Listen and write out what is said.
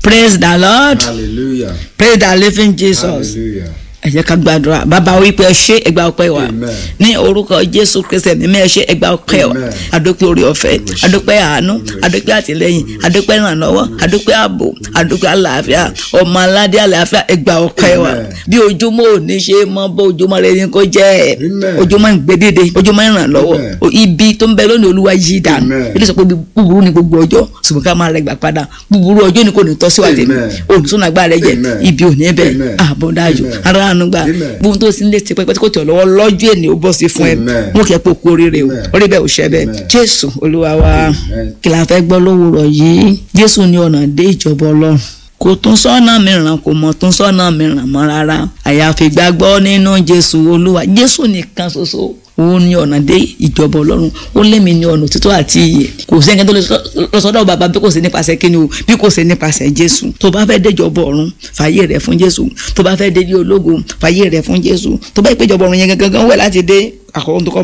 Praise the Lord. Hallelujah. Praise the living Jesus. Hallelujah. Ẹ jẹ́ ká gbàdúrà. Bàbá wípé ẹ ṣé ẹgbà ọpẹ́ wa ní orúkọ Jésù Kristi mímọ́ ẹ ṣé ẹgbà ọpẹ́ wa. Adúpẹ́ orí ọ̀fẹ́, adúpẹ́ àánú, adúpẹ́ àtìlẹ́yìn, adúpẹ́ ìrànlọ́wọ́, adúpẹ́ ààbò, adúpẹ́ àlàáfíà, ọmọ aládé àlàáfíà ẹgbà ọpẹ́ wa. Bí ojúmọ́ ò ní ṣe mọ́ bó ojúmọ́ rẹ ní kó jẹ́ ojúmọ́ ìgbédìde, ojúmọ́ ìrànlọ́wọ́, ibi tó ń bẹ lónìí Olúwa yí dànù. Ilé sọ pé búburú ni gbogbo ọjọ́ ṣùgbọ́n ká máa rẹ gbà padà. Búburú ọjọ́ ni kò ní tọ́ síwájú mi. Òǹtún àgbà rẹ jẹ ibi ò ní bẹ ààbò dájú. Ara ànúgbà gbogbo tó sì ń lé ti pẹ́pẹ́ tí kò tẹ̀ lọ́wọ́ lọ́jọ́ ènìyàn ó bọ́ sí fún ẹ mú kí ẹ pò kú oríire o orí bẹ́ẹ̀ ò ṣẹ́ bẹ́ẹ̀ Jésù Olúwa wa. Kí la fẹ́ gbọ́ lówùrọ̀ yìí? Jésù ní ọ̀nà dé ìjọba Ọlọ́run, kò tún sọ́nà mìíràn, kò mọ̀ tún sọ́nà mìíràn mọ́ rárá, àyàfi gbàgbọ́ nínú Jésù Olúwa. Jésù nìkan ṣoṣo òun ní ọ̀nà dé ìjọba Ọlọ́run, ó lémi ní ọ̀nà òtítọ́ àti ìyè. Kò sí ẹni tó lè lọ sọ́dọ̀ bàbá bí kò sí nípasẹ̀ kíni o, bí kò sí nípasẹ̀ Jésù. Tó bá fẹ́ dé ìjọba ọ̀run fàyè rẹ̀ fún Jésù, tó bá fẹ́ dé ilé ológo fàyè rẹ̀ fún Jésù, tó bá ìpéjọba ọ̀run yẹn gangan wẹ̀ láti dé àkọ́kọ́ tó kọ́